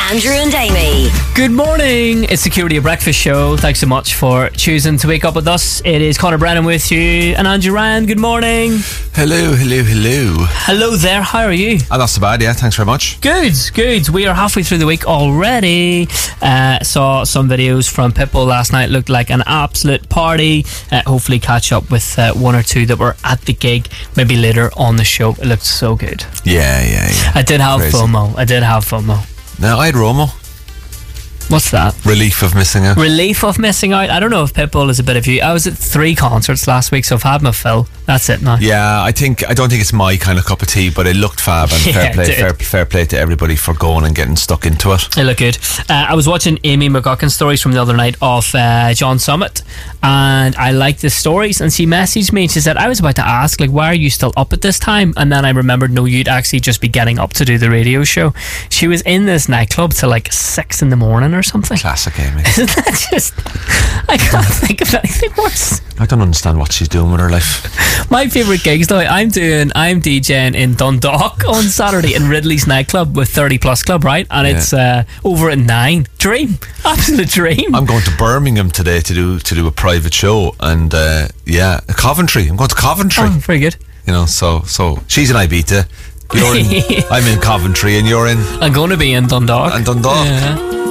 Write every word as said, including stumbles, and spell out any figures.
Andrew and Amy. Good morning. It's Security Breakfast Show. Thanks so much for choosing to wake up with us. It is Conor Brennan with you and Andrew Ryan. Good morning. Hello, hello, hello. Hello there. How are you? Oh, not so bad, yeah. Thanks very much. Good, good. We are halfway through the week already. Uh, saw some videos from Pitbull last night. Looked like an absolute party. Uh, hopefully catch up with uh, one or two that were at the gig maybe later on the show. It looked so good. Yeah, yeah, yeah. I did have Crazy. FOMO. I did have FOMO. Now, I had Romo. What's that? Relief of missing out. Relief of missing out. I don't know if Pitbull is a bit of you. I was at three concerts last week, so I've had my fill. That's it now. Yeah, I think I don't think it's my kind of cup of tea, but it looked fab, and Yeah, fair play, it did. fair, fair play to everybody for going and getting stuck into it. They look good. Uh, I was watching Amy McGuckin's stories from the other night of uh, John Summit, and I liked the stories. And she messaged me and she said, I was about to ask, like, why are you still up at this time? And then I remembered, no, you'd actually just be getting up to do the radio show. She was in this nightclub till like six in the morning or something. Classic Amy. Isn't that just... I can't think of anything worse. I don't understand what she's doing with her life. My favourite gigs though, I'm doing I'm DJing in Dundalk on Saturday in Ridley's nightclub with thirty plus club, right? And Yeah. it's uh, over at nine. Dream. Absolute dream. I'm going to Birmingham today to do to do a private show, and uh, yeah, Coventry. I'm going to Coventry. Oh, very good. You know, so so she's in Ibiza. You're in, I'm in Coventry, and you're in I'm going to be in Dundalk. and Dundalk. Yeah.